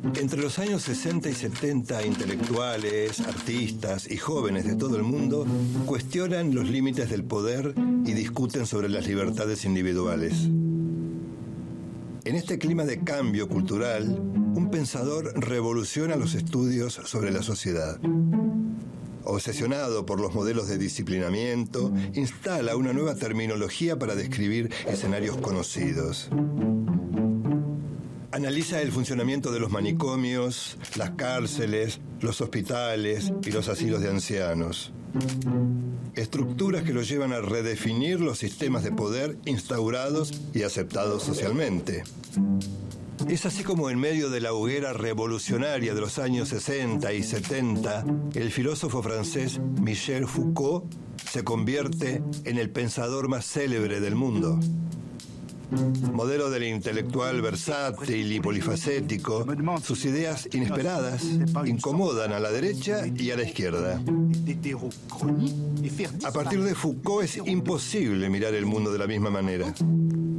Entre los años 60 y 70, intelectuales, artistas y jóvenes de todo el mundo cuestionan los límites del poder y discuten sobre las libertades individuales. En este clima de cambio cultural, un pensador revoluciona los estudios sobre la sociedad. Obsesionado por los modelos de disciplinamiento, instala una nueva terminología para describir escenarios conocidos. Analiza el funcionamiento de los manicomios, las cárceles, los hospitales y los asilos de ancianos. Estructuras que lo llevan a redefinir los sistemas de poder instaurados y aceptados socialmente. Es así como en medio de la hoguera revolucionaria de los años 60 y 70, el filósofo francés Michel Foucault se convierte en el pensador más célebre del mundo. Modelo del intelectual versátil y polifacético, sus ideas inesperadas incomodan a la derecha y a la izquierda. A partir de Foucault es imposible mirar el mundo de la misma manera.